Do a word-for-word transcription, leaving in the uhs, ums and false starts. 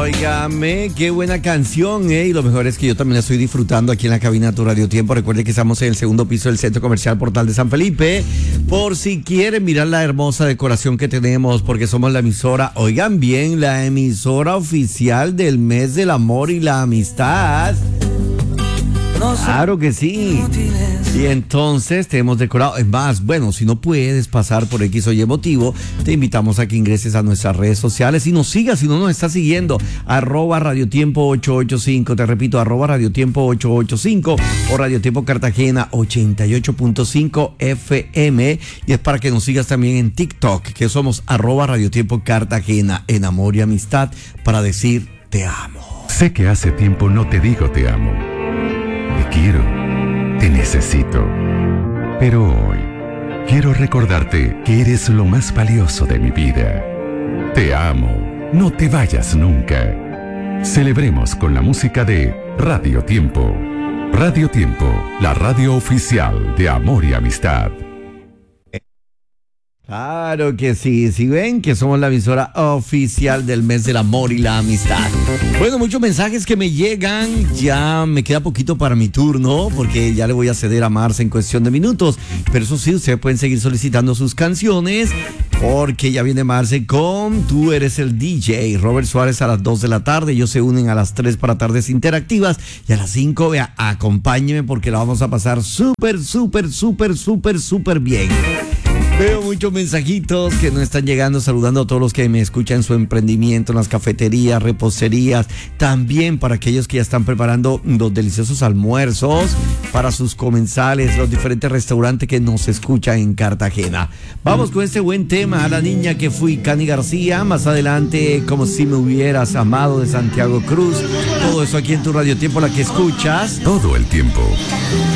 Óigame, qué buena canción, ¿eh? Y lo mejor es que yo también la estoy disfrutando aquí en la cabina de Tu Radio Tiempo. Recuerde que estamos en el segundo piso del Centro Comercial Portal de San Felipe. Por si quieren mirar la hermosa decoración que tenemos, porque somos la emisora, oigan bien, la emisora oficial del mes del amor y la amistad. Claro que sí. Y entonces te hemos decorado. Es más, bueno, si no puedes pasar por X o Y motivo, te invitamos a que ingreses a nuestras redes sociales y nos sigas si no nos estás siguiendo. Arroba Radio Tiempo ocho ocho cinco, te repito, arroba Radio Tiempo ocho ocho cinco o Radio Tiempo Cartagena ochenta y ocho punto cinco F M. Y es para que nos sigas también en TikTok, que somos arroba Radio Tiempo Cartagena, en amor y amistad, para decir te amo. Sé que hace tiempo no te digo te amo. Te quiero, te necesito. Pero hoy quiero recordarte que eres lo más valioso de mi vida. Te amo, no te vayas nunca. Celebremos con la música de Radio Tiempo. Radio Tiempo, la radio oficial de amor y amistad. Claro que sí, si ven que somos la emisora oficial del mes del amor y la amistad. Bueno, muchos mensajes que me llegan, ya me queda poquito para mi turno, porque ya le voy a ceder a Marce en cuestión de minutos, pero eso sí, ustedes pueden seguir solicitando sus canciones, porque ya viene Marce con Tú Eres el D J, Robert Suárez a las dos de la tarde, ellos se unen a las tres para tardes interactivas, y a las cinco, vea, acompáñeme porque la vamos a pasar súper, súper, súper, súper, súper bien. Veo muchos mensajitos que nos están llegando, saludando a todos los que me escuchan en su emprendimiento, en las cafeterías, reposterías, también para aquellos que ya están preparando los deliciosos almuerzos para sus comensales, los diferentes restaurantes que nos escuchan en Cartagena. Vamos con este buen tema, A la niña que fui, Cani García, más adelante Como si me hubieras amado, de Santiago Cruz, todo eso aquí en Tu Radio Tiempo, la que escuchas todo el tiempo.